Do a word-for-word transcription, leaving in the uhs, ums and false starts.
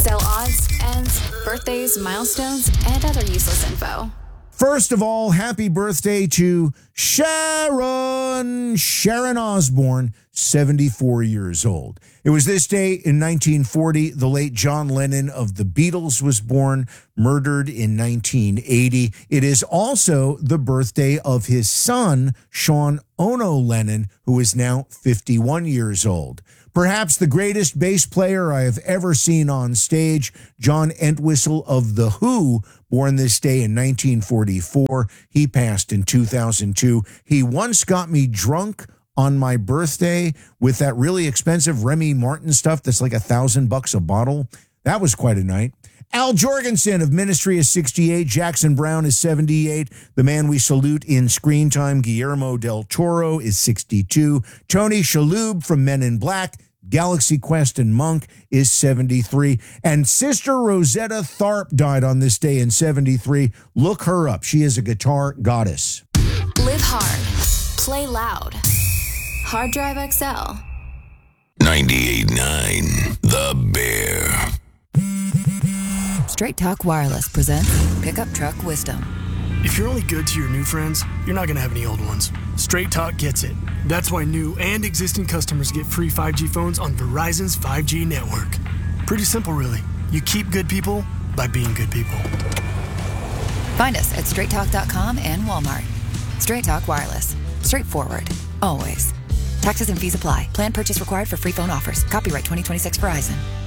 Sell odds, ends, birthdays, milestones, and other useless info. First of all, happy birthday to Sharon, Sharon Osbourne, seventy-four years old. It was this day in nineteen forty, the late John Lennon of the Beatles was born, murdered in nineteen eighty. It is also the birthday of his son, Sean Ono Lennon, who is now fifty-one years old. Perhaps the greatest bass player I have ever seen on stage, John Entwistle of The Who, born this day in nineteen forty-four. He passed in two thousand two. He once got me drunk on my birthday with that really expensive Remy Martin stuff that's like a thousand bucks a bottle. That was quite a night. Al Jorgensen of Ministry is sixty-eight. Jackson Brown is seventy-eight. The man we salute in screen time, Guillermo del Toro, is sixty-two. Tony Shalhoub from Men in Black, Galaxy Quest, and Monk is seventy-three. And Sister Rosetta Tharpe died on this day in seventy-three. Look her up. She is a guitar goddess. Live hard. Play loud. Hard Drive X L. ninety-eight point nine The Bear. Straight Talk Wireless presents Pickup Truck Wisdom. If you're only good to your new friends, you're not going to have any old ones. Straight Talk gets it. That's why new and existing customers get free five G phones on Verizon's five G network. Pretty simple, really. You keep good people by being good people. Find us at straight talk dot com and Walmart. Straight Talk Wireless. Straightforward. Always. Taxes and fees apply. Plan purchase required for free phone offers. Copyright twenty twenty-six Verizon.